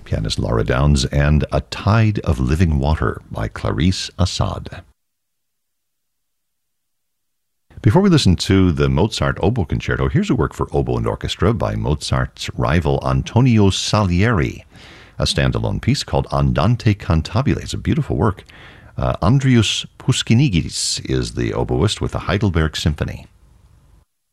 pianist Laura Downs, and A Tide of Living Water by Clarice Assad. Before we listen to the Mozart Oboe Concerto, here's a work for oboe and orchestra by Mozart's rival Antonio Salieri, a standalone piece called Andante Cantabile. It's a beautiful work. Andrius Puskinigis is the oboist with the Heidelberg Symphony.